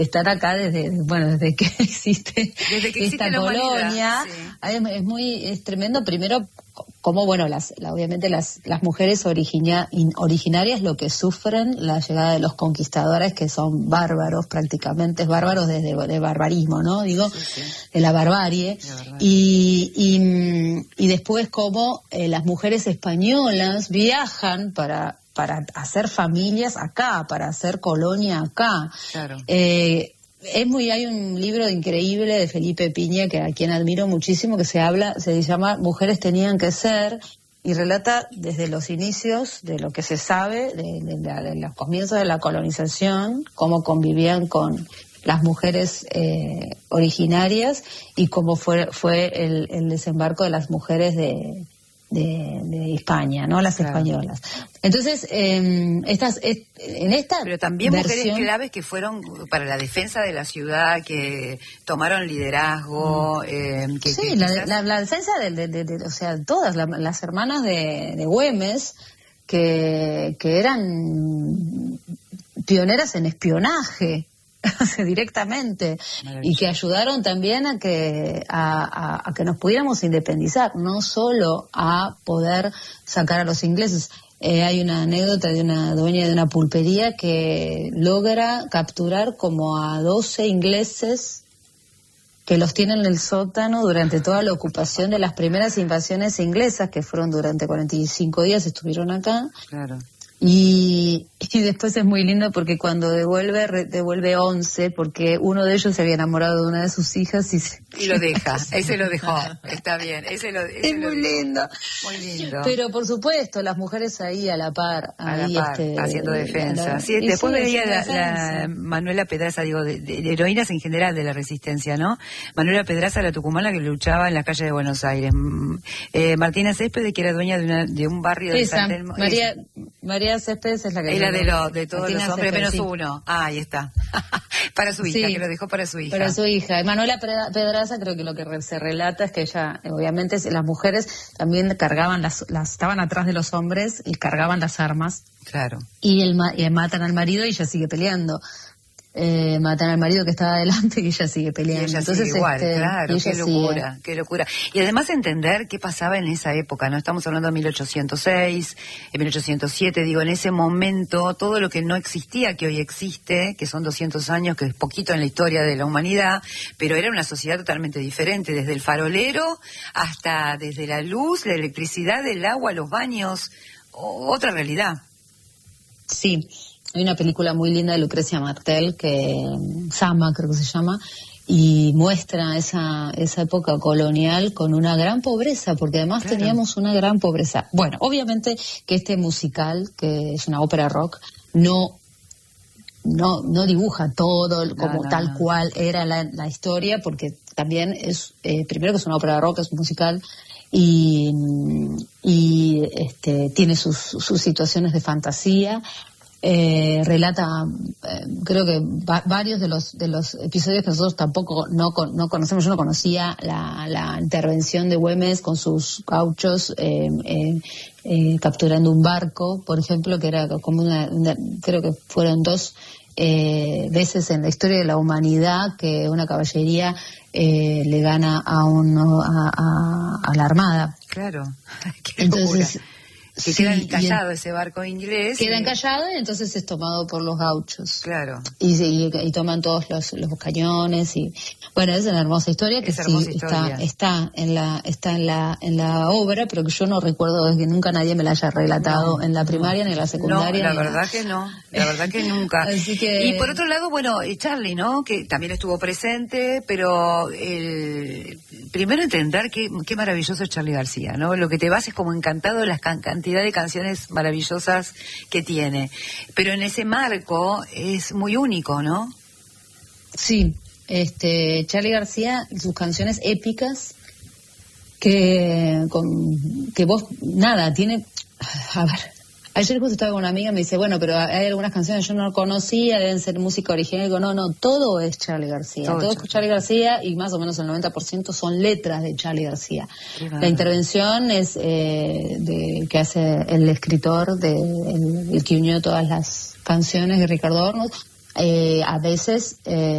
están acá desde que existe esta colonia. Sí. Es tremendo, primero, como obviamente las mujeres originarias lo que sufren la llegada de los conquistadores, que son bárbaros, prácticamente bárbaros de barbarismo, ¿no? Digo, sí. De la barbarie. Y después como las mujeres españolas viajan para hacer familias acá, para hacer colonia acá. Claro. Hay un libro increíble de Felipe Piña, a quien admiro muchísimo, que se llama Mujeres tenían que ser, y relata desde los inicios de lo que se sabe de los comienzos de la colonización, cómo convivían con las mujeres originarias y cómo fue el desembarco de las mujeres de España, ¿no? Las españolas. Entonces, en esta pero también versión, mujeres claves que fueron para la defensa de la ciudad, que tomaron liderazgo. La defensa o sea, todas las hermanas de Güemes que eran pioneras en espionaje. Directamente, y que ayudaron también a que nos pudiéramos independizar, no solo a poder sacar a los ingleses. Hay una anécdota de una dueña de una pulpería que logra capturar como a 12 ingleses que los tienen en el sótano durante toda la ocupación de las primeras invasiones inglesas, que fueron durante 45 días, estuvieron acá. Claro. Y después es muy lindo porque cuando devuelve 11, porque uno de ellos se había enamorado de una de sus hijas y lo deja, ese lo dejó, está bien, es muy lindo. Muy lindo. Pero por supuesto, las mujeres ahí a la par, haciendo defensa. Después veía la Manuela Pedraza, de heroínas en general de la resistencia, ¿no? Manuela Pedraza, la tucumana que luchaba en las calles de Buenos Aires. Martina Céspedes, que era dueña de un barrio de San Telmo. María Céspedes es la que... Es la de todos los hombres, menos uno. Ahí está. Para su hija, que lo dejó para su hija. Para su hija. Manuela Pedraza, creo que lo que se relata es que ella, obviamente, las mujeres también cargaban estaban atrás de los hombres y cargaban las armas. Claro. Y matan al marido y ella sigue peleando. Matan al marido que estaba adelante y ella sigue peleando. Y ella entonces sigue igual, claro, qué locura. Y además entender qué pasaba en esa época, ¿no? Estamos hablando de 1806, 1807, en ese momento, todo lo que no existía, que hoy existe, que son 200 años, que es poquito en la historia de la humanidad, pero era una sociedad totalmente diferente, desde el farolero hasta desde la luz, la electricidad, el agua, los baños, otra realidad. Sí. Hay una película muy linda de Lucrecia Martel, Sama creo que se llama, y muestra esa época colonial con una gran pobreza, porque además teníamos una gran pobreza. Bueno, obviamente que este musical, que es una ópera rock, no dibuja todo tal cual era la historia, porque también es, primero que es una ópera rock, es un musical, y tiene sus situaciones de fantasía. Relata creo que varios de los episodios que nosotros tampoco no conocemos. Yo no conocía la intervención de Güemes con sus gauchos capturando un barco, por ejemplo, que era como creo que fueron 2 veces en la historia de la humanidad que una caballería le gana a la armada. Claro. Qué entonces locura. Que queda encallado ese barco inglés. Queda encallado y entonces es tomado por los gauchos. Claro. Y toman todos los cañones y bueno, es una hermosa historia que está en la obra, pero que yo no recuerdo que nunca nadie me la haya relatado en la primaria ni en la secundaria. No, la verdad que nunca. Así que... Y por otro lado, Charly, ¿no? Que también estuvo presente, pero primero entender qué maravilloso es Charly García, ¿no? Lo que te vas es como encantado de las cantidad de canciones maravillosas que tiene. Pero en ese marco es muy único, ¿no? Sí. Charly García, sus canciones épicas que vos, tiene... A ver, ayer justo estaba con una amiga y me dice, bueno, pero hay algunas canciones que yo no conocía, deben ser música original. Y digo, no, todo es Charly García. Todo es Charly García y más o menos el 90% son letras de Charly García. La intervención es que hace el escritor, el que unió todas las canciones de Ricardo Hornos. a veces